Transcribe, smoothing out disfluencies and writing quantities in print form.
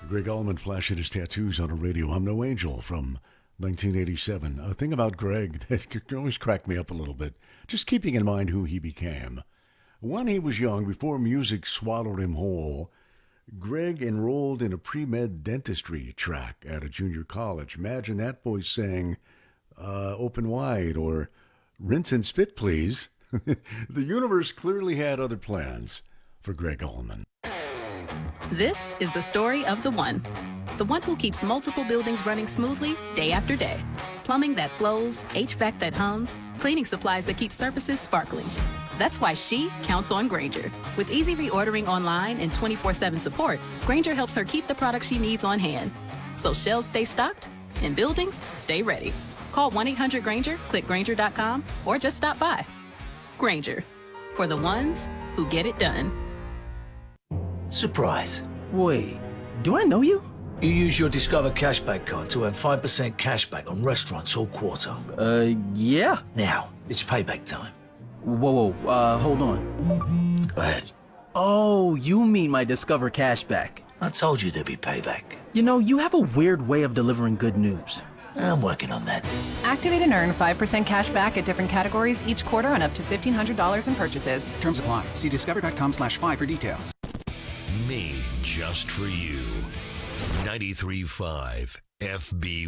Greg Allman flashing his tattoos on the radio. I'm No Angel from 1987. A thing about Greg that can always crack me up a little bit, just keeping in mind who he became. When he was young, before music swallowed him whole, Greg enrolled in a pre-med dentistry track at a junior college. Imagine that boy saying, open wide or rinse and spit, please. The universe clearly had other plans for Greg Allman. This is the story of the one. The one who keeps multiple buildings running smoothly day after day. Plumbing that flows, HVAC that hums, cleaning supplies that keep surfaces sparkling. That's why she counts on Grainger. With easy reordering online and 24/7 support, Grainger helps her keep the products she needs on hand. So shelves stay stocked and buildings stay ready. Call 1-800-GRAINGER, click Grainger.com, or just stop by. Grainger, for the ones who get it done. Surprise. Wait, do I know you? You use your Discover Cashback card to earn 5% cashback on restaurants all quarter. Yeah. Now, it's payback time. Whoa, hold on. Go ahead. Oh, you mean my Discover Cashback. I told you there'd be payback. You know, you have a weird way of delivering good news. I'm working on that. Activate and earn 5% cash back at different categories each quarter on up to $1,500 in purchases. Terms apply. See discover.com/5 for details. Me, just for you. 93.5 FB